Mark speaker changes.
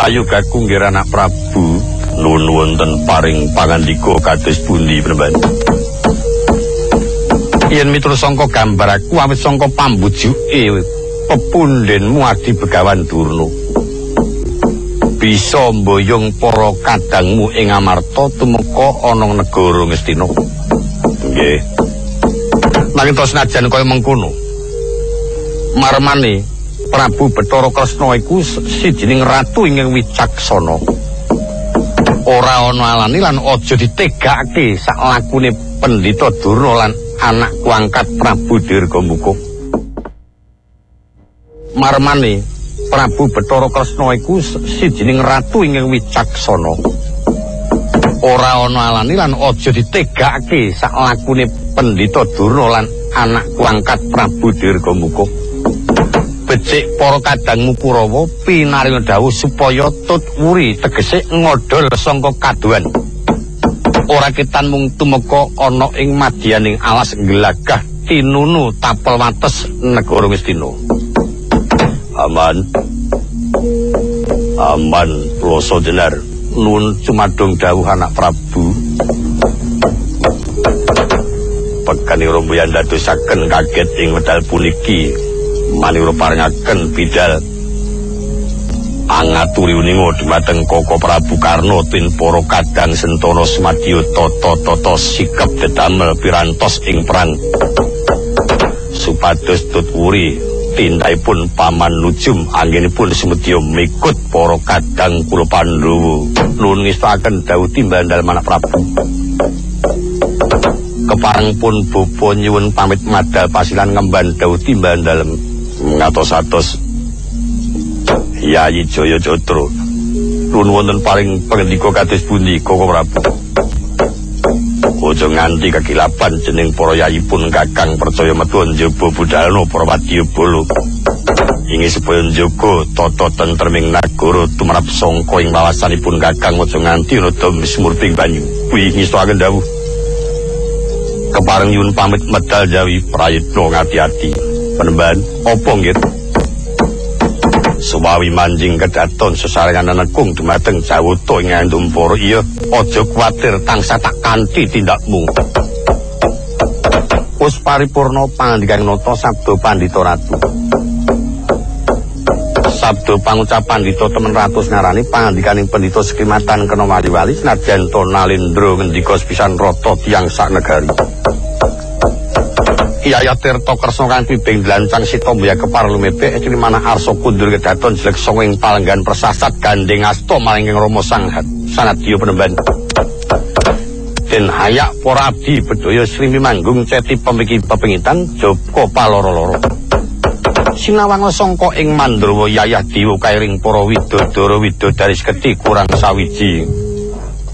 Speaker 1: Ayo kakung nggih anak Prabu, nuwun wonten paring pangandika kados pundi Pramban? Yen miturut sangka gambar aku awit sangka pambujuke pepundhenmu Adi Begawan Durna. Bisa mboyong para kadangmu ing Amarta tumeka ana negara Ngastina. Nggih. Nanging to senajan kaya mengkono. Marmane Prabu Bathara Kresna iku sijining ratu ingkang wicaksana. Ora ana alane lan aja ditegakake sak lakune Pendhita Durna lan anakku angkat Prabu Dirgamukha. Marmane Prabu Bathara Kresna iku sijining ratu ingkang wicaksana. Ora ana alane lan aja ditegakake sak lakune Pendhita Durna lan anakku angkat Prabu Dirgamukha. Becik para kadangmu Kurawa pinaringa dawuh supaya tut wuri tegese ngodol sangka kaduhan. Ora ketan mung tumeka ana ing madyaning alas Glagah tinunu tapel wates negara Ngastina. Aman. Aman Plasa Jenar nuwun cumadung dawuh anak Prabu. Pekani romboyan dadosaken kaget ing wedal puniki. Manira paringaken bidal angaturi uninga dhumateng Koko Prabu Karna tin para kadang sentana semadya tata-tata sikap dedamel pirantos ing perang supados tutwuri tindhaipun paman nujum anggenipun semedya mikut para kadang kula Pandhawa nuwun ngestaken dawuh timbandal Manak Prabu. Kepareng pun bapa nyuwun pamit madal pasilan ngemban dawuh timbandal ngatos-atos Yayi Jaya Jatra. Nuwun wonten paring pangandika kados pundi Koko Prabu? Aja nganti kekilapan jeneng para yayipun Kakang percaya metu njaba budhalna para wadyabala. Inggih supaya njaga tata tentreming nagara tumrap sangka ing wawasanipun Kakang aja nganti rada mismurting banyu. Kuwi ngestaken dawuh. Kepareng nyuwun pamit medal Jawi prayitna ngati-ati. Penemban, apa nggih? Sumawi manjing kedaton sesarengan nekung dumateng Jawata ing ngandhum para iya, aja kuwatir tansah tak kanthi tindakmu. Wis paripurna pangandikaning nata sabda Pandhita Ratu. Sabda pangucapan Pandhita temen ratus ngarani pangandikaning Pendhita Sekrimatan kena wali-wali senajan to nalindra ngendika sepisan rata tiyang sak negari. Kyai Tirta Kresna kang pibing dlancang Sitambaya kepar lumebek ing manah arsa kundur kedaton jelek sanga ing palenggan persasat gandeng asta malinging Rama Sanghat sanadya penemban. Den hayak para abdi bedaya srimpi manggung ceti pemiki pepengitan Joko paloro-loro. Sinawang sangka ing Mandrawa yayah diwa kairing para widodara widodari seketi kurang sawiji.